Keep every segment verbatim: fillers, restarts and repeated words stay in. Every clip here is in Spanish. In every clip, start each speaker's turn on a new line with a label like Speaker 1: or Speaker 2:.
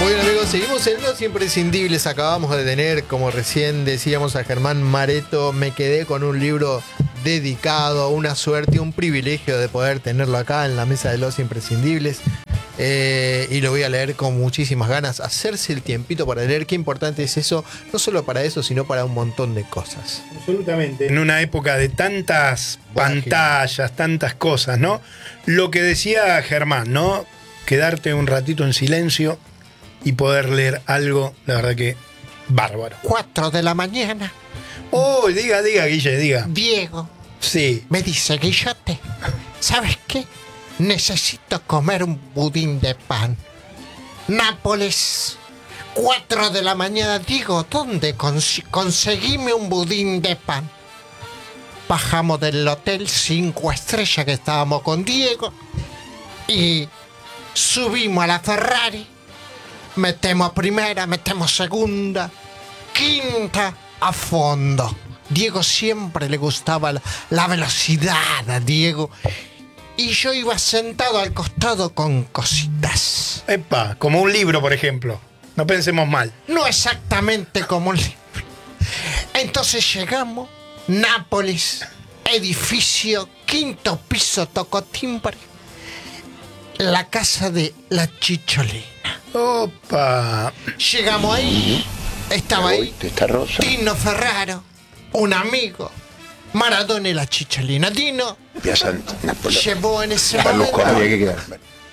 Speaker 1: Muy bien, amigos, seguimos en Los Imprescindibles. Acabamos de tener, como recién decíamos, a Germán Mareto. Me quedé con un libro dedicado, una suerte, un privilegio de poder tenerlo acá en la mesa de Los Imprescindibles. Eh, y lo voy a leer con muchísimas ganas. Hacerse el tiempito para leer, qué importante es eso, no solo para eso, sino para un montón de cosas.
Speaker 2: Absolutamente. En una época de tantas pantallas, tantas cosas, ¿no? Lo que decía Germán, ¿no? Quedarte un ratito en silencio y poder leer algo, la verdad que bárbaro.
Speaker 3: Cuatro de la mañana.
Speaker 2: Oh, diga, diga, Guille, diga.
Speaker 3: Diego.
Speaker 2: Sí.
Speaker 3: Me dice, Guillote, ¿sabes qué? Necesito comer un budín de pan. Nápoles, cuatro de la mañana. Digo, ¿dónde cons- conseguíme un budín de pan? Bajamos del hotel cinco estrellas que estábamos con Diego y subimos a la Ferrari. Metemos primera, metemos segunda, quinta, a fondo. Diego siempre le gustaba la, la velocidad a Diego. Y yo iba sentado al costado con cositas.
Speaker 2: Epa, como un libro, por ejemplo. No pensemos mal.
Speaker 3: No exactamente como un libro. Entonces llegamos, Nápoles, edificio, quinto piso, tocó timbre. La casa de la Chicholina.
Speaker 2: Opa.
Speaker 3: Llegamos ahí, estaba ahí
Speaker 4: Está Rosa.
Speaker 3: Tino Ferraro, un amigo, Maradona y la Chicholina. Tino
Speaker 4: Piazza Nápoles.
Speaker 3: llevó en ese
Speaker 4: Carlos
Speaker 3: momento
Speaker 4: Colón, había que quedar.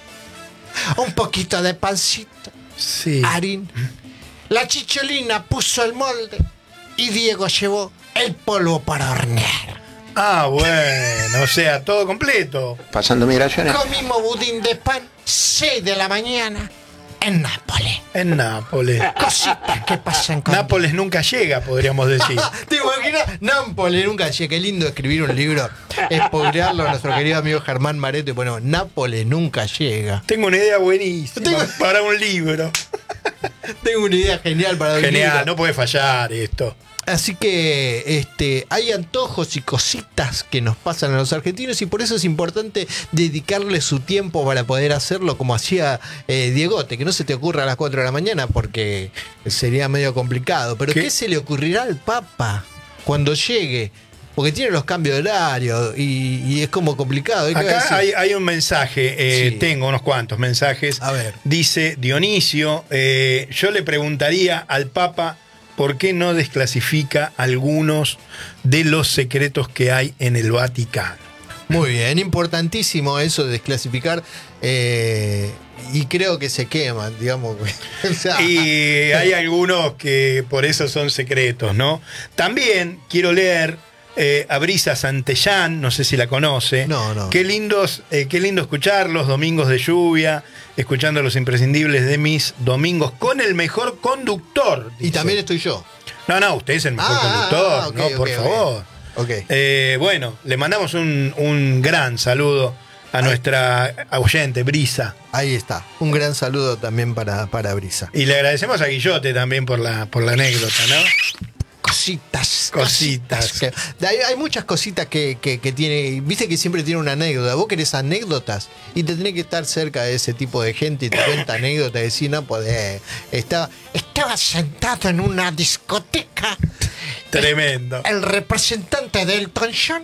Speaker 3: un poquito de pancito,
Speaker 2: Sí.
Speaker 3: harina. La Chicholina puso el molde y Diego llevó el polvo para hornear.
Speaker 2: Ah, bueno, o sea, todo completo.
Speaker 4: Pasando migraciones.
Speaker 3: Comimos budín de pan, seis de la mañana, en Nápoles.
Speaker 2: En Nápoles.
Speaker 3: Cositas que pasan con...
Speaker 2: Nápoles nunca llega, podríamos decir.
Speaker 1: ¿Te imaginas? Nápoles nunca llega. Qué lindo escribir un libro, spoilearlo a nuestro querido amigo Germán Mareto. Y bueno, Nápoles nunca llega.
Speaker 2: Tengo una idea buenísima
Speaker 1: Tengo-
Speaker 2: para un libro.
Speaker 1: Tengo una idea genial para un
Speaker 2: Genial,
Speaker 1: libro.
Speaker 2: no puede fallar esto.
Speaker 1: Así que este, hay antojos y cositas que nos pasan a los argentinos y por eso es importante dedicarle su tiempo para poder hacerlo como hacía eh, Diegote, que no se te ocurra a las cuatro de la mañana porque sería medio complicado. Pero ¿qué,
Speaker 2: ¿Qué?
Speaker 1: se le ocurrirá al Papa cuando llegue? Porque tiene los cambios de horario y, y es como complicado. Hay que decir-
Speaker 2: Acá hay, hay un mensaje, eh,
Speaker 1: Sí.
Speaker 2: tengo unos cuantos mensajes.
Speaker 1: A ver.
Speaker 2: Dice Dionisio, eh, yo le preguntaría al Papa por qué no desclasifica algunos de los secretos que hay en el Vaticano.
Speaker 1: Muy bien, importantísimo eso de desclasificar eh, y creo que se queman, digamos. O sea,
Speaker 2: Y hay algunos que por eso son secretos, ¿no? También quiero leer eh, a Brisa Santellán, no sé si la conoce.
Speaker 1: No, no.
Speaker 2: Qué lindos, eh, qué lindo escucharlos, domingos de lluvia, escuchando los imprescindibles de mis domingos con el mejor conductor.
Speaker 1: y
Speaker 2: dice.
Speaker 1: también estoy yo.
Speaker 2: No, no, usted es el mejor
Speaker 1: Ah,
Speaker 2: conductor,
Speaker 1: ah, ok,
Speaker 2: ¿no? Por
Speaker 1: ok, ok.
Speaker 2: favor.
Speaker 1: Ok.
Speaker 2: Eh, bueno, le mandamos un, un gran saludo a nuestra oyente, Brisa.
Speaker 1: Ahí está. Un gran saludo también para, para Brisa.
Speaker 2: Y le agradecemos a Guillote también por la, por la anécdota, ¿no?
Speaker 3: Cositas,
Speaker 2: Cositas.
Speaker 1: Que- hay, hay muchas cositas que, que, que tiene. Viste que siempre tiene una anécdota. Vos querés anécdotas y te tenés que estar cerca de ese tipo de gente y te cuenta anécdotas y decir, no podés. Está,
Speaker 3: Estaba sentado en una discoteca
Speaker 2: Tremendo.
Speaker 3: el representante de Elton John,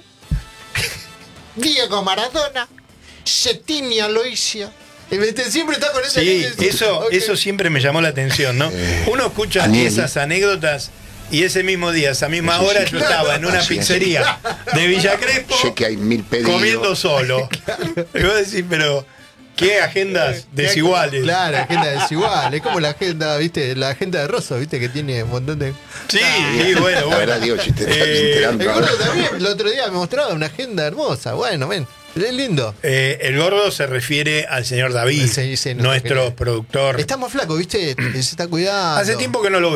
Speaker 3: Diego Maradona, Cetinio Aloisio.
Speaker 1: y viste, siempre está con ese.
Speaker 2: Sí,
Speaker 1: ese-
Speaker 2: eso,
Speaker 1: ok.
Speaker 2: eso siempre me llamó la atención, ¿no? Uno escucha
Speaker 4: Aniel.
Speaker 2: esas anécdotas y ese mismo día, esa misma
Speaker 4: Sí, sí,
Speaker 2: hora, yo
Speaker 4: claro.
Speaker 2: estaba en una
Speaker 4: Sí, sí.
Speaker 2: pizzería de Villa Crespo
Speaker 4: Sé que hay mil pedidos.
Speaker 2: comiendo solo. Y vos decís, pero qué agendas desiguales.
Speaker 1: Claro, agenda desigual. Es como la agenda, viste, la agenda de Rosso, viste, que tiene un montón de.
Speaker 2: Sí, sí, bueno,
Speaker 4: La
Speaker 2: bueno.
Speaker 4: verdad, Diego, si te estás
Speaker 2: Eh,
Speaker 4: enterando
Speaker 1: El
Speaker 4: ahora.
Speaker 1: gordo también, el otro día me mostraba una agenda hermosa. Bueno, ven, es lindo.
Speaker 2: Eh, el gordo se refiere al señor David,
Speaker 1: Sí, sí, nuestro
Speaker 2: nuestro
Speaker 1: querido.
Speaker 2: productor.
Speaker 1: Estamos flacos, viste, se está cuidando.
Speaker 2: Hace tiempo que no lo veo.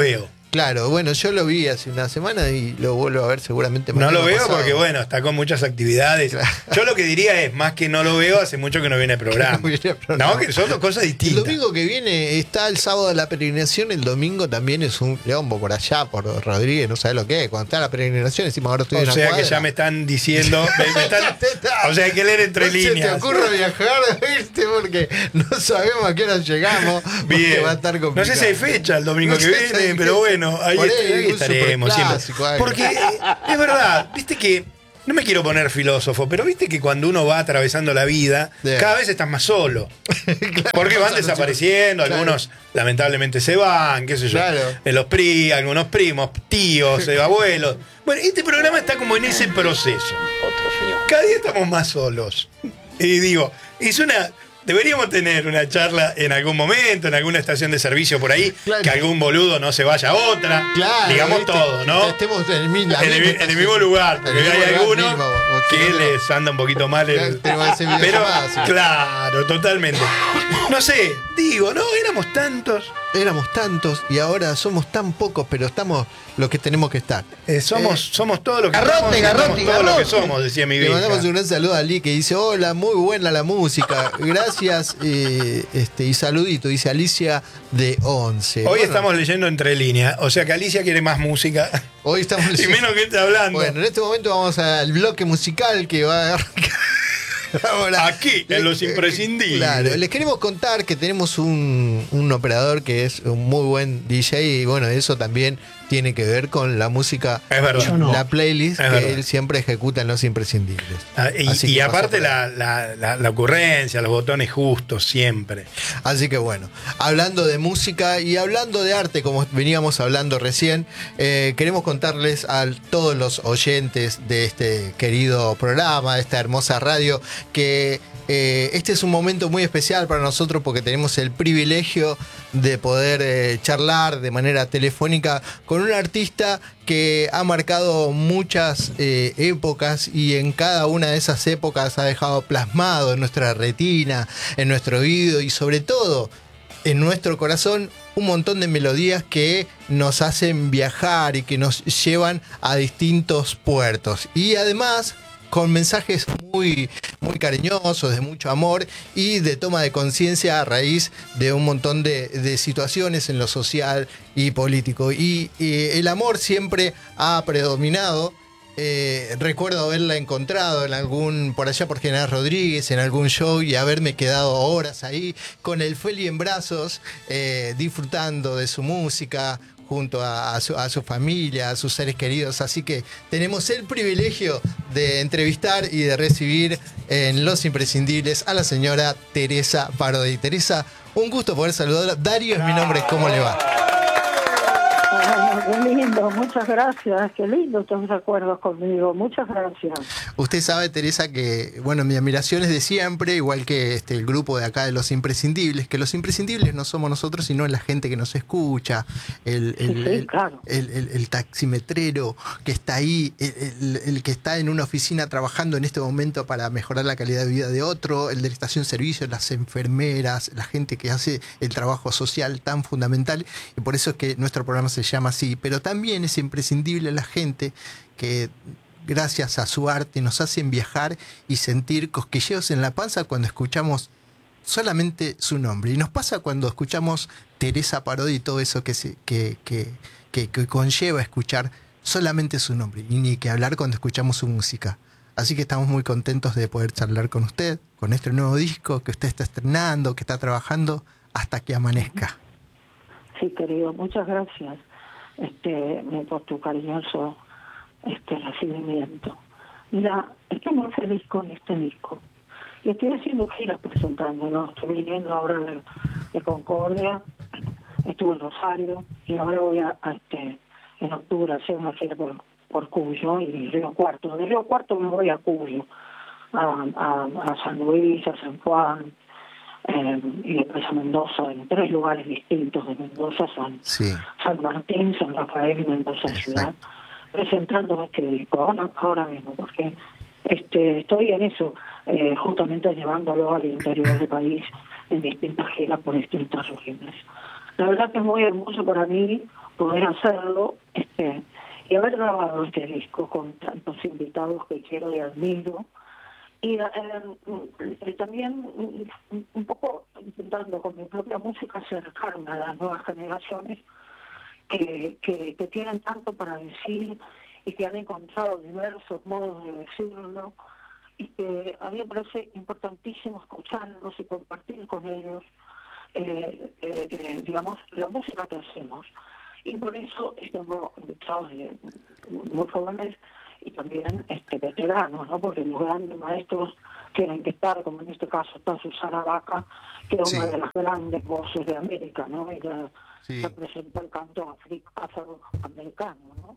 Speaker 1: Claro, bueno, yo lo vi hace una semana y lo vuelvo a ver seguramente
Speaker 2: No
Speaker 1: mañana
Speaker 2: lo veo
Speaker 1: pasado.
Speaker 2: porque, bueno, está con muchas actividades.
Speaker 1: Claro.
Speaker 2: Yo lo que diría es, más que no lo veo, hace mucho que no viene el programa.
Speaker 1: No viene el programa.
Speaker 2: No, que son dos cosas
Speaker 1: El
Speaker 2: distintas.
Speaker 1: domingo que viene está el sábado de la peregrinación, el domingo también es un leombo por allá, por Rodríguez, no sabe lo que es. Cuando está la peregrinación, decimos ahora estoy en
Speaker 2: O
Speaker 1: una
Speaker 2: sea
Speaker 1: cuadra.
Speaker 2: que ya me están diciendo. me- me están- o sea, hay que leer entre
Speaker 1: No
Speaker 2: líneas.
Speaker 1: se te ocurra viajar, ¿viste? Porque no sabemos a qué hora llegamos. porque
Speaker 2: Bien.
Speaker 1: Va a estar
Speaker 2: No
Speaker 1: complicado.
Speaker 2: sé si hay fecha el domingo
Speaker 1: No
Speaker 2: que
Speaker 1: sé si
Speaker 2: viene,
Speaker 1: hay
Speaker 2: pero
Speaker 1: fecha.
Speaker 2: bueno, ahí,
Speaker 1: Por
Speaker 2: est-
Speaker 1: ahí,
Speaker 2: ahí
Speaker 1: un
Speaker 2: estaremos siempre.
Speaker 1: superclásico, algo.
Speaker 2: Porque eh, es verdad, viste que. No me quiero poner filósofo, pero viste que cuando uno va atravesando la vida,
Speaker 1: Bien.
Speaker 2: cada vez estás más solo.
Speaker 1: Claro,
Speaker 2: Porque van
Speaker 1: pasa
Speaker 2: desapareciendo,
Speaker 1: mucho.
Speaker 2: algunos lamentablemente se van, qué sé yo.
Speaker 1: Claro.
Speaker 2: Eh, Los pri, algunos primos, tíos, eh, abuelos. Bueno, este programa está como en ese proceso. Cada día estamos más solos. Y digo, es una. Deberíamos tener una charla en algún momento, en alguna estación de servicio por ahí,
Speaker 1: Claro.
Speaker 2: que algún boludo no se vaya a otra.
Speaker 1: Claro,
Speaker 2: digamos
Speaker 1: ¿viste?
Speaker 2: todo, ¿no?
Speaker 1: Estemos en el, mi- la
Speaker 2: En el,
Speaker 1: misma
Speaker 2: en el mismo lugar,
Speaker 1: en
Speaker 2: porque
Speaker 1: el mismo
Speaker 2: hay
Speaker 1: lugar
Speaker 2: algunos
Speaker 1: mismo, o
Speaker 2: que
Speaker 1: si no,
Speaker 2: les anda un poquito mal
Speaker 1: Claro,
Speaker 2: el.
Speaker 1: tenemos ese video
Speaker 2: Pero,
Speaker 1: llamado, sí.
Speaker 2: claro, totalmente. No sé, digo, ¿no? Éramos tantos.
Speaker 1: Éramos tantos y ahora somos tan pocos, pero estamos lo que tenemos que estar.
Speaker 2: eh, somos,
Speaker 1: Eh,
Speaker 2: somos todo lo que
Speaker 3: garrote,
Speaker 2: somos, y
Speaker 3: garrote,
Speaker 2: somos todo lo que
Speaker 3: garrote.
Speaker 2: somos, decía mi
Speaker 1: Le
Speaker 2: vieja.
Speaker 1: mandamos un gran saludo a Ali que dice, hola, muy buena la música, gracias, eh, este, y saludito, dice Alicia de once.
Speaker 2: Hoy
Speaker 1: Bueno,
Speaker 2: estamos leyendo entre líneas, o sea que Alicia quiere más música
Speaker 1: hoy estamos
Speaker 2: y
Speaker 1: leyendo-
Speaker 2: menos que esté hablando.
Speaker 1: Bueno, en este momento vamos al bloque musical que va a arrancar ahora.
Speaker 2: Aquí, en Los Imprescindibles.
Speaker 1: Claro, les queremos contar que tenemos un, un operador que es un muy buen D J y bueno, eso también tiene que ver con la música,
Speaker 2: Es verdad. Yo no.
Speaker 1: la playlist
Speaker 2: Es
Speaker 1: que
Speaker 2: verdad.
Speaker 1: él siempre ejecuta en Los Imprescindibles.
Speaker 2: Ah, y
Speaker 1: Así
Speaker 2: y
Speaker 1: que
Speaker 2: aparte
Speaker 1: pasa por
Speaker 2: la,
Speaker 1: ahí.
Speaker 2: la, la, la ocurrencia, los botones justos, siempre.
Speaker 1: Así que bueno, hablando de música y hablando de arte, como veníamos hablando recién, eh, queremos contarles a todos los oyentes de este querido programa, de esta hermosa radio, que eh, este es un momento muy especial para nosotros porque tenemos el privilegio de poder eh, charlar de manera telefónica con un artista que ha marcado muchas eh, épocas y en cada una de esas épocas ha dejado plasmado en nuestra retina, en nuestro oído y sobre todo en nuestro corazón un montón de melodías que nos hacen viajar y que nos llevan a distintos puertos. Y además con mensajes muy, muy cariñosos, de mucho amor y de toma de conciencia a raíz de un montón de, de situaciones en lo social y político. Y, y el amor siempre ha predominado. Eh, recuerdo haberla encontrado en algún, por allá por General Rodríguez, en algún show y haberme quedado horas ahí con el Feli en brazos, eh, disfrutando de su música junto a, a, su, a su familia, a sus seres queridos. Así que tenemos el privilegio de entrevistar y de recibir en Los Imprescindibles a la señora Teresa Parodi. Teresa, un gusto poder saludarla. Darío es mi nombre, ¿cómo le va?
Speaker 5: Ah, qué lindo, muchas gracias, qué lindo tus recuerdos conmigo, muchas gracias.
Speaker 1: Usted sabe, Teresa, que bueno, mi admiración es de siempre, igual que este, el grupo de acá de Los Imprescindibles, que Los Imprescindibles no somos nosotros, sino la gente que nos escucha, el, el,
Speaker 5: Sí, sí,
Speaker 1: el-
Speaker 5: claro.
Speaker 1: el- el- el taximetrero que está ahí, el, el- el que está en una oficina trabajando en este momento para mejorar la calidad de vida de otro, el de la estación servicio, las enfermeras, la gente que hace el trabajo social tan fundamental, y por eso es que nuestro programa se llama así, pero también es imprescindible la gente que gracias a su arte nos hacen viajar y sentir cosquilleos en la panza cuando escuchamos solamente su nombre. Y nos pasa cuando escuchamos Teresa Parodi y todo eso que, se, que, que, que, que conlleva escuchar solamente su nombre. Y ni que hablar cuando escuchamos su música. Así que estamos muy contentos de poder charlar con usted, con este nuevo disco que usted está estrenando, que está trabajando hasta que amanezca.
Speaker 5: Sí, querido, muchas gracias este, por tu cariñoso este, recibimiento. Mira, estoy muy feliz con este disco. Y estoy haciendo giras presentándonos. Estoy viniendo ahora de, de Concordia, estuve en Rosario, y ahora voy a, a este, en octubre a hacer una gira por, por Cuyo y Río Cuarto. De Río Cuarto me voy a Cuyo, a, a, a San Luis, a San Juan, eh, y después a Mendoza, en tres lugares distintos de Mendoza, San,
Speaker 1: Sí.
Speaker 5: San Martín, San Rafael y Mendoza Ciudad, presentando este disco ahora, ahora mismo, porque este, estoy en eso. eh, justamente llevándolo al interior del país en distintas giras por distintas regiones. La verdad que es muy hermoso para mí poder hacerlo este y haber grabado este disco con tantos invitados que quiero y admiro. Y eh, eh, también un, un poco intentando con mi propia música acercarme a las nuevas generaciones que, que, que tienen tanto para decir y que han encontrado diversos modos de decirlo, y que a mí me parece importantísimo escucharlos y compartir con ellos, eh, eh, eh, digamos, la música que hacemos. Y por eso tengo invitados de muy jóvenes y también este, veteranos, ¿no? Porque los grandes maestros tienen que estar, como en este caso está Susana Baca, que es
Speaker 1: Sí.
Speaker 5: una de las grandes voces de América, ¿no? Ella
Speaker 1: Sí.
Speaker 5: representa el canto afri- afroamericano, ¿no?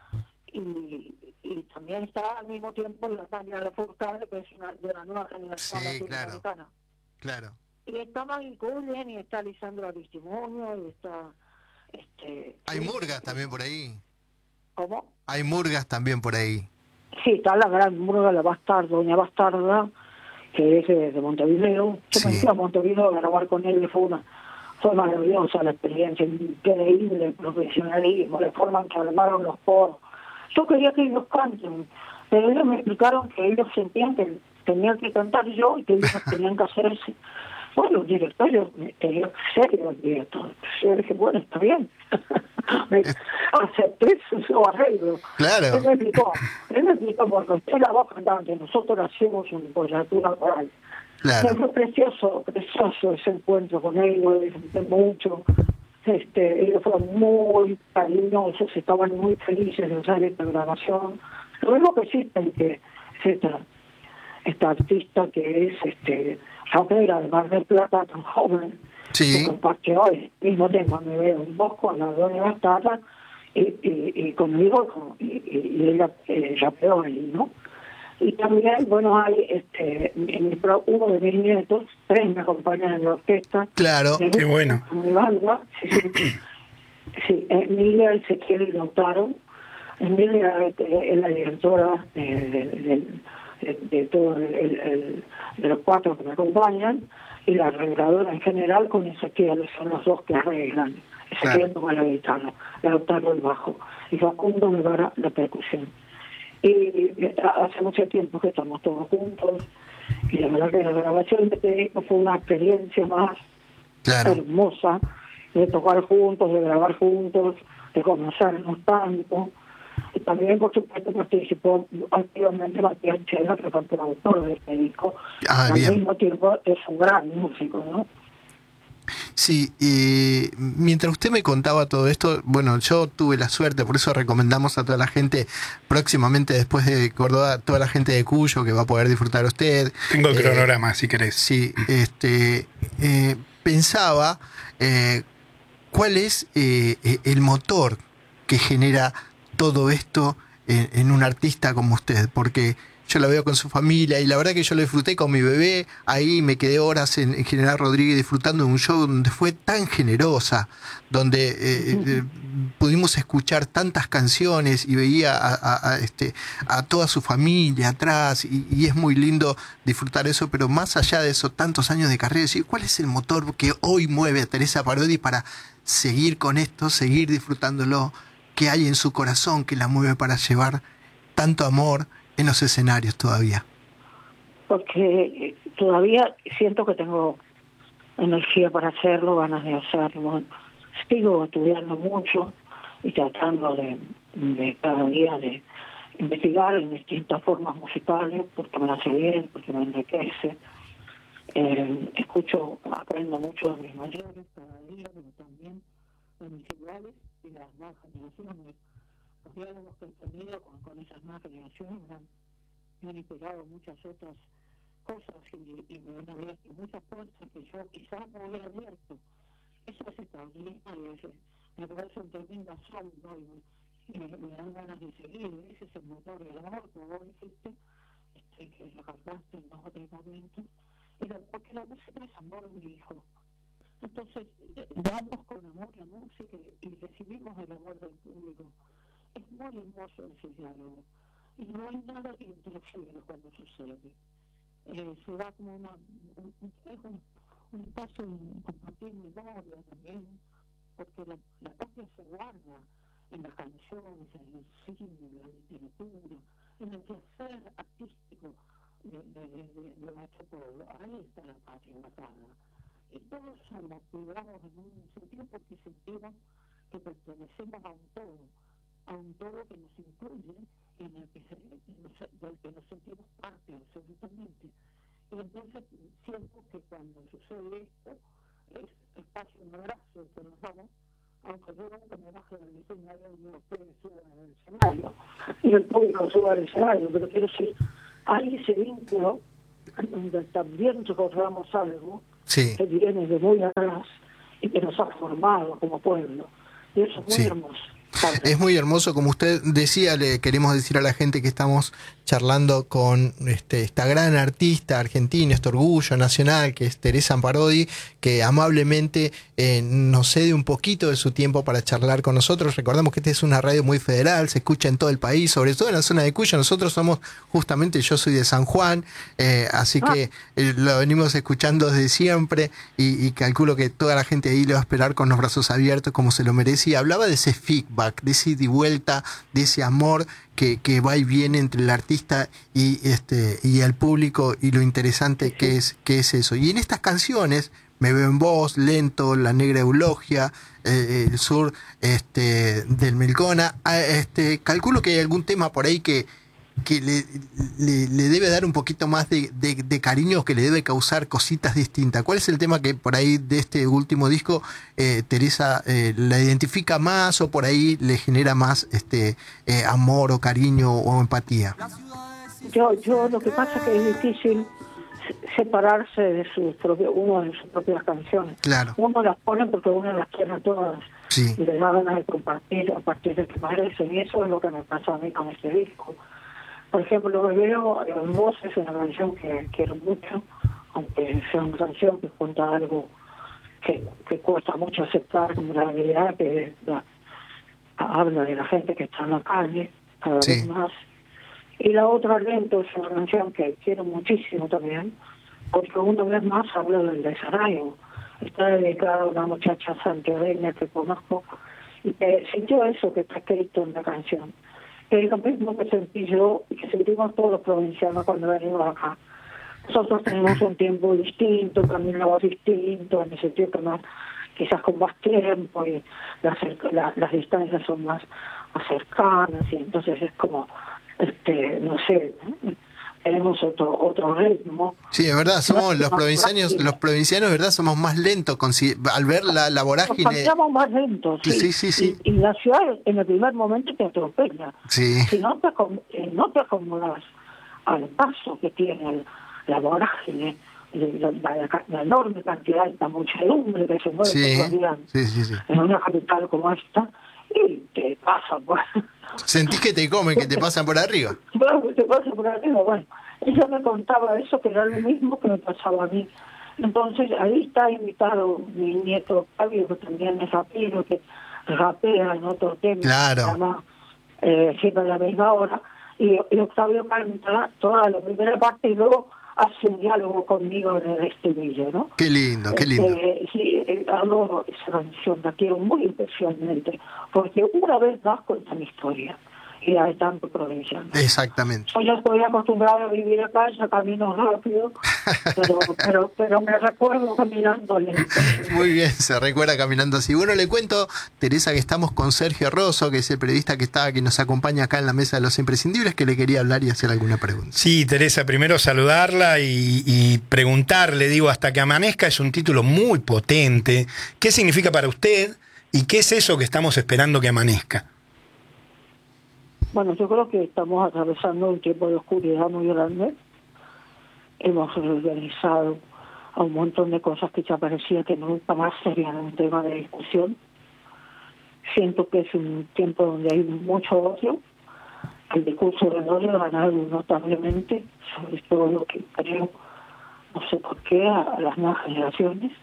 Speaker 5: Y, y también está al mismo tiempo la Tania de Furcade, que es una de la nueva generación
Speaker 1: Sí,
Speaker 5: latinoamericana.
Speaker 1: Claro.
Speaker 5: Y está Maggie Cullen, y está Lisandro Aristimuño, y está... este
Speaker 1: Hay murgas también por ahí.
Speaker 5: ¿Cómo?
Speaker 1: Hay murgas también por ahí.
Speaker 5: Sí, está la gran murga, la bastarda, doña Bastarda, que es de, de Montevideo. Yo
Speaker 1: Sí.
Speaker 5: me fui a Montevideo a grabar con él y fue una fue maravillosa la experiencia, increíble el profesionalismo, la forma en que armaron los coros. Yo quería que ellos canten, pero ellos me explicaron que ellos sentían que tenían que cantar yo y que ellos tenían que hacerse. Bueno, el director, yo tenía serio el director. Yo dije, bueno, está bien. Me acepté su arreglo.
Speaker 1: Claro.
Speaker 5: Él me explicó, él me explicó, porque usted la voz cantante, nosotros hacemos una collatura coral.
Speaker 1: Claro.
Speaker 5: Me fue precioso, precioso ese encuentro con él, lo disfruté mucho. Este, ellos fueron muy cariñosos, estaban muy felices de usar esta grabación. Lo mismo que existe, que es esta, esta artista que es este rapera de Mar del Plata, tan joven,
Speaker 1: Sí.
Speaker 5: que compartió el mismo tema, me veo un poco con la doña Bastarda y, y, y conmigo, con, y, y, y ella eh, rapeó ahí, ¿no? Y también, bueno, hay este, en mi pro- uno de mis nietos, tres me acompañan en la orquesta.
Speaker 1: Claro.
Speaker 5: Me
Speaker 2: Qué
Speaker 5: gusta
Speaker 2: bueno.
Speaker 5: Mi banda, sí, sí. Sí, Emilia, Ezequiel y Lautaro. Emilia eh, es la directora de, de, de, de, de todo el, el, el- de los cuatro que me acompañan, y la arregladora en general con Ezequiel, son los dos que arreglan. Ezequiel toma la guitarra, Lautaro el bajo, y Facundo me va la, la percusión. Y eh, hace mucho tiempo que estamos todos juntos, y la verdad que la grabación de este disco fue una experiencia más
Speaker 1: Claro.
Speaker 5: hermosa, de tocar juntos, de grabar juntos, de conocernos tanto. Y también, por supuesto, participó activamente Matías Chela, que fue el productor de este disco.
Speaker 1: Ah,
Speaker 5: Al
Speaker 1: bien.
Speaker 5: mismo tiempo es un gran músico, ¿no?
Speaker 1: Sí, y mientras usted me contaba todo esto, bueno, yo tuve la suerte, por eso recomendamos a toda la gente, próximamente después de Córdoba, toda la gente de Cuyo que va a poder disfrutar usted.
Speaker 2: Tengo el
Speaker 1: Eh,
Speaker 2: cronograma, si querés.
Speaker 1: Sí, este, eh, pensaba eh, cuál es eh, eh, el motor que genera todo esto en, en un artista como usted, porque yo la veo con su familia y la verdad que yo lo disfruté con mi bebé, ahí me quedé horas en, en General Rodríguez disfrutando de un show donde fue tan generosa, donde eh, eh, pudimos escuchar tantas canciones y veía a, a- a, este, a toda su familia atrás y, y es muy lindo disfrutar eso, pero más allá de eso, tantos años de carrera, decir, ¿cuál es el motor que hoy mueve a Teresa Parodi para seguir con esto, seguir disfrutándolo? ¿Qué hay en su corazón que la mueve para llevar tanto amor en los escenarios todavía?
Speaker 5: Porque eh, todavía siento que tengo energía para hacerlo, ganas de hacerlo. Sigo estudiando mucho y tratando de, de cada día de investigar en distintas formas musicales, porque me hace bien, porque me enriquece. Eh, escucho, aprendo mucho de mis mayores cada día, pero también de mis iguales y de las nuevas generaciones. Los diálogos que he tenido con, con esas nuevas generaciones me han, me han inspirado muchas otras cosas y, y me han abierto muchas puertas que yo quizás no había abierto. Eso es extraordinario, ese, me parece un tremendo asombro y, y me, me dan ganas de seguir. Ese es el motor del amor, como vos dijiste, este, que lo cantaste en los otros momentos. Pero porque la música es amor, mi hijo. Entonces, eh, damos con amor la música y, y recibimos el amor del público. Es muy hermoso ese diálogo. Y no hay nada que interfiere cuando sucede. eh, se da como una, un, un, un, un espacio de compartir memoria también, porque la, la patria se guarda en las canciones, en el cine, en la literatura, en el quehacer artístico de, de, de, de, de nuestro pueblo. Ahí está la patria guardada. Y todos somos cuidados en un sentido porque sentimos que pertenecemos a un todo, a un todo que nos incluye, en el que, se, nos, del que nos sentimos parte absolutamente. Y entonces siento que cuando sucede esto, es espacio un abrazo que nos damos, aunque yo nunca me baje del escenario y ustedes suban al escenario, y el público suba al escenario, pero quiero decir, hay ese vínculo donde también recordamos algo
Speaker 1: Sí.
Speaker 5: que viene de muy atrás y que nos ha formado como pueblo. Y eso es muy
Speaker 1: Sí.
Speaker 5: hermoso.
Speaker 1: Es muy hermoso, como usted decía, le queremos decir a la gente que estamos charlando con este, esta gran artista argentina, este orgullo nacional, que es Teresa Parodi, que amablemente eh, nos cede un poquito de su tiempo para charlar con nosotros. Recordamos que esta es una radio muy federal, se escucha en todo el país, sobre todo en la zona de Cuyo. Nosotros somos, justamente, yo soy de San Juan, eh, así que eh, lo venimos escuchando desde siempre y, y calculo que toda la gente ahí le va a esperar con los brazos abiertos como se lo merece. Y hablaba de ese feedback, de ese ida y vuelta, de ese amor que, que va y viene entre el artista y este y el público, y lo interesante que es que es eso. Y en estas canciones, Me veo en vos, Lento, La Negra Eulogia, eh, El Sur este del Melcona, este calculo que hay algún tema por ahí que que le, le, le debe dar un poquito más de, de, de cariño, que le debe causar cositas distintas. ¿Cuál es el tema que por ahí de este último disco eh, Teresa eh, la identifica más, o por ahí le genera más este eh, amor o cariño o empatía?
Speaker 5: Yo, yo lo que pasa es que es difícil separarse de sus propios, uno de sus propias canciones.
Speaker 1: Claro.
Speaker 5: Uno las pone porque uno las quiere todas.
Speaker 1: Sí.
Speaker 5: Y le da ganas de compartir a partir de que merecen. Y eso es lo que me pasa a mí con este disco. Por ejemplo, Me veo en vos es una canción que quiero mucho, aunque sea una canción que cuenta algo que, que cuesta mucho aceptar como la realidad, que la, habla de la gente que está en la calle cada
Speaker 1: Sí.
Speaker 5: vez más. Y la otra, Lento, es una canción que quiero muchísimo también, porque una vez más habla del desarraigo. Está dedicada a una muchacha santiagueña que conozco y que sintió eso que está escrito en la canción. Que es lo mismo que sentí yo y que sentimos todos los provincianos cuando venimos acá. Nosotros tenemos un tiempo distinto, caminamos distinto, en el sentido que más, quizás con más tiempo, y las, la, las distancias son más, más cercanas, y entonces es como, este no sé, tenemos otro otro ritmo.
Speaker 1: Sí, es verdad, somos los provincianos, los provincianos, ¿verdad? Somos más lentos con, al ver la, la vorágine.
Speaker 5: Nos cambiamos más lentos, sí.
Speaker 1: Sí, sí, sí.
Speaker 5: Y, y la ciudad en el primer momento te atropella.
Speaker 1: Sí.
Speaker 5: Si no te, no te acomodas al paso que tiene el, la vorágine, la, la, la enorme cantidad de muchedumbre que se mueve
Speaker 1: sí.
Speaker 5: todos los días
Speaker 1: sí, sí, sí.
Speaker 5: en una capital como esta, y te pasa por...
Speaker 1: ¿Sentís que te comen, que te pasan por arriba?
Speaker 5: Claro, que te pasa por arriba, bueno. Ella me contaba eso, que era lo mismo que me pasaba a mí. Entonces, ahí está invitado mi nieto Octavio, que también es rapero, que rapea en otro tema,
Speaker 1: claro.
Speaker 5: se llama eh, siempre a la misma hora, y, y Octavio canta toda la primera parte y luego hace un diálogo conmigo en el estribillo, ¿no?
Speaker 1: Qué lindo, qué lindo.
Speaker 5: Eh, sí, eh, adoro esa canción, la quiero muy especialmente, porque una vez más cuenta mi historia, y hay tanto provinciano.
Speaker 1: Exactamente.
Speaker 5: Yo ya estoy acostumbrado a vivir acá, ya camino rápido, pero, pero, pero me recuerdo caminando lento.
Speaker 1: Muy bien, se recuerda caminando así. Bueno, le cuento, Teresa, que estamos con Sergio Rosso, que es el periodista que está, que nos acompaña acá en la mesa de los imprescindibles, que le quería hablar y hacer alguna pregunta.
Speaker 2: Sí, Teresa, primero saludarla y, y preguntarle, digo, Hasta que amanezca es un título muy potente. ¿Qué significa para usted y qué es eso que estamos esperando que amanezca?
Speaker 5: Bueno, yo creo que estamos atravesando un tiempo de oscuridad muy grande. Hemos reorganizado a un montón de cosas que ya parecía que nunca más serían un tema de discusión. Siento que es un tiempo donde hay mucho odio. El discurso de odio ha ganado notablemente, sobre todo lo que creo, no sé por qué, a, a las nuevas generaciones,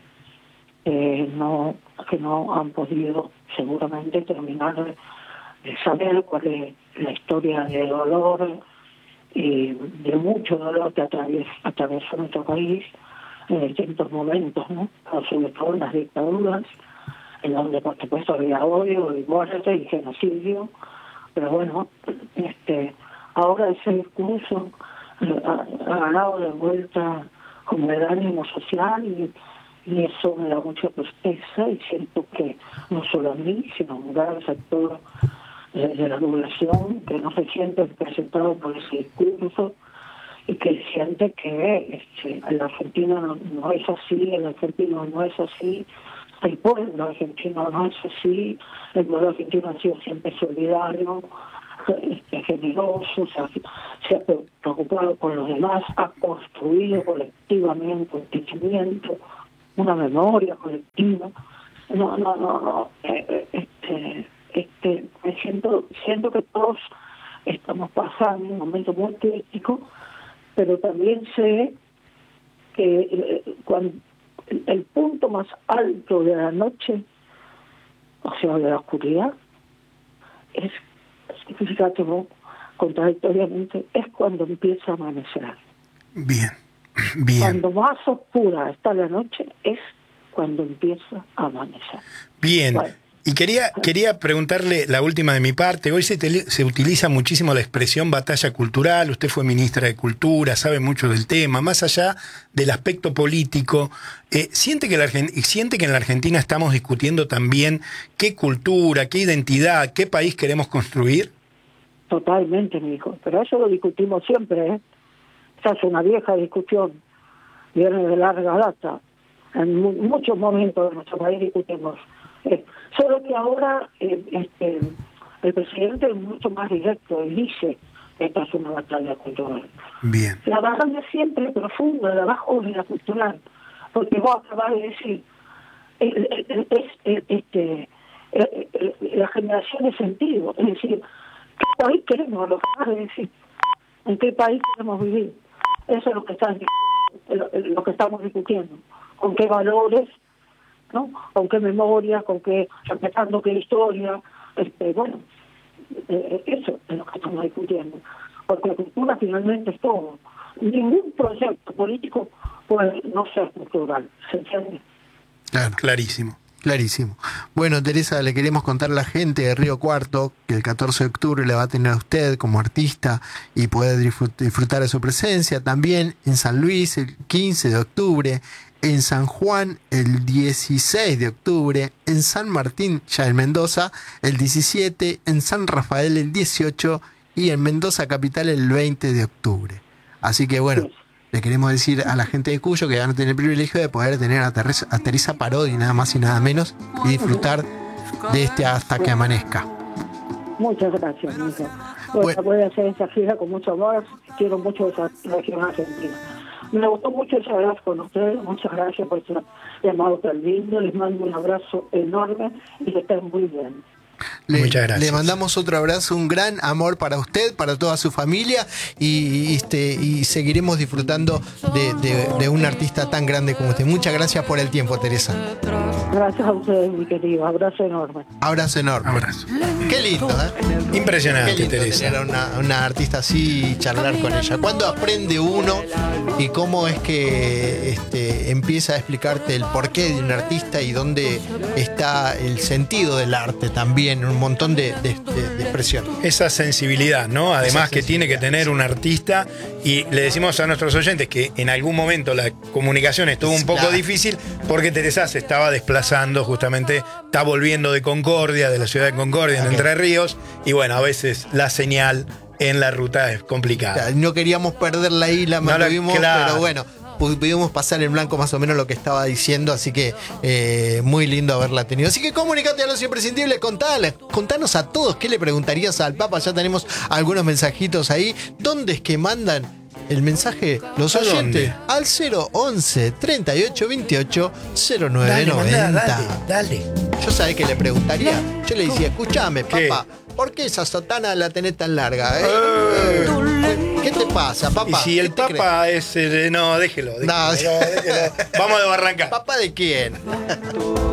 Speaker 5: eh, no que no han podido seguramente terminar de, de saber cuál es la historia de dolor y de mucho dolor que atravies, atravesó nuestro país en distintos momentos, ¿no? Sobre todo en las dictaduras, en donde por supuesto había odio y muerte y genocidio, pero bueno, este, ahora ese discurso eh, ha, ha ganado de vuelta como el ánimo social y, y eso me da mucha tristeza y siento que no solo a mí, sino a un gran sector de, de la población que no se siente representado por ese discurso y que siente que este, el argentino no, no es así, el argentino no es así, el pueblo argentino no es así, el pueblo argentino ha sido siempre solidario, este, generoso, se ha, se ha preocupado por los demás, ha construido colectivamente un sentimiento, una memoria colectiva. No, no, no, no. Eh, este, este, me siento, siento que todos estamos pasando un momento muy crítico, pero también sé que eh, cuando el punto más alto de la noche, o sea, de la oscuridad, es, fíjate vos, contradictoriamente, es cuando empieza a amanecer.
Speaker 2: Bien, bien.
Speaker 5: Cuando más oscura está la noche, es cuando empieza a amanecer.
Speaker 2: Bien.
Speaker 5: Bueno.
Speaker 2: Y quería, quería preguntarle la última de mi parte. Hoy se, te, se utiliza muchísimo la expresión batalla cultural. Usted fue ministra de Cultura, sabe mucho del tema. Más allá del aspecto político, eh, ¿siente, que la, ¿siente que en la Argentina estamos discutiendo también qué cultura, qué identidad, qué país queremos construir?
Speaker 5: Totalmente, mi hijo. Pero eso lo discutimos siempre, ¿eh? Esa es una vieja discusión. Viene de larga data. En mu muchos momentos de nuestro país discutimos. Eh, solo que ahora eh, este, el presidente es mucho más directo y dice que esta es una batalla cultural.
Speaker 2: Bien.
Speaker 5: La batalla siempre profunda de abajo de la cultural, porque vos acabás de decir, es, es, este, la generación de sentido, es decir, ¿qué país queremos? Lo que acabas de decir, ¿en qué país queremos vivir? Eso es lo que, está, lo, lo que estamos discutiendo, con qué valores, ¿no? Con qué memoria, con qué, respetando qué historia, este, bueno, eh, eso es lo que estamos discutiendo, porque la cultura finalmente es todo. Ningún proyecto político puede no ser cultural, ¿se entiende?
Speaker 2: Claro, clarísimo.
Speaker 1: Clarísimo. Bueno, Teresa, le queremos contar a la gente de Río Cuarto que el catorce de octubre le va a tener a usted como artista y poder disfrutar de su presencia. También en San Luis el quince de octubre, en San Juan el dieciséis de octubre, en San Martín, ya en Mendoza, el diecisiete, en San Rafael el dieciocho y en Mendoza Capital el veinte de octubre. Así que bueno, le queremos decir a la gente de Cuyo que van a tener el privilegio de poder tener a Teresa, a Teresa Parodi, nada más y nada menos, y disfrutar de este hasta que amanezca.
Speaker 5: Muchas gracias, Nico. Bueno,
Speaker 1: Bueno.
Speaker 5: voy a hacer esa gira con mucho amor, quiero mucho esa región argentina. Me gustó mucho esa vez con ustedes, muchas gracias por ese llamado tan lindo, les mando un abrazo enorme y que estén muy bien.
Speaker 1: Le,
Speaker 2: Muchas gracias.
Speaker 1: Le mandamos otro abrazo, un gran amor para usted, para toda su familia y, este, y seguiremos disfrutando de, de, de un artista tan grande como usted. Muchas gracias por el tiempo, Teresa.
Speaker 5: Gracias a ustedes, mi querido, abrazo enorme.
Speaker 1: Abrazo enorme.
Speaker 2: Abrazo.
Speaker 1: Qué lindo, ¿eh?
Speaker 2: Impresionante,
Speaker 1: Qué lindo
Speaker 2: Teresa.
Speaker 1: tener a una, una artista así y charlar con ella. ¿Cuándo aprende uno y cómo es que este, empieza a explicarte el porqué de un artista y dónde está el sentido del arte también? Un montón de, de, de, de expresión.
Speaker 2: Esa sensibilidad, ¿no? Además
Speaker 1: Esa
Speaker 2: que tiene que tener un artista, y le decimos a nuestros oyentes que en algún momento la comunicación estuvo un poco
Speaker 1: Claro.
Speaker 2: difícil porque Teresa se estaba desplazando, justamente está volviendo de Concordia, de la ciudad de Concordia, en
Speaker 1: Ok.
Speaker 2: Entre Ríos, y bueno, a veces la señal en la ruta es complicada.
Speaker 1: No queríamos perder la isla,
Speaker 2: No la-
Speaker 1: mantuvimos,
Speaker 2: claro.
Speaker 1: pero bueno, pudimos pasar en blanco más o menos lo que estaba diciendo, así que eh, muy lindo haberla tenido. Así que comunicate a los imprescindibles, contale, contanos a todos qué le preguntarías al Papa. Ya tenemos algunos mensajitos ahí. ¿Dónde es que mandan el mensaje los
Speaker 2: ¿A
Speaker 1: oyentes?
Speaker 2: dónde?
Speaker 1: Al cero once, treinta y ocho, veintiocho, cero nueve
Speaker 2: Dale,
Speaker 1: noventa.
Speaker 2: mandá, dale, dale.
Speaker 1: Yo sabés que le preguntaría. Yo le decía, escúchame,
Speaker 2: ¿Qué?
Speaker 1: papá, ¿por qué esa sotana la tenés tan larga? eh?
Speaker 2: Eh.
Speaker 1: ¿Qué te pasa,
Speaker 2: Y
Speaker 1: papá?
Speaker 2: si el
Speaker 1: ¿Qué te crees?
Speaker 2: Papa es... eh, no, déjelo, déjelo,
Speaker 1: No.
Speaker 2: no, déjelo. Vamos de Barranca.
Speaker 1: ¿Papá de quién?